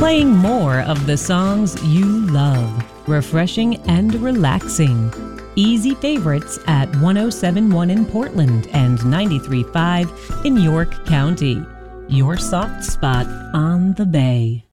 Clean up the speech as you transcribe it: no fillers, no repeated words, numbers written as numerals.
playing more of the songs you love. Refreshing and relaxing. Easy favorites at 107.1 in Portland and 93.5 in York County. Your soft spot on the Bay.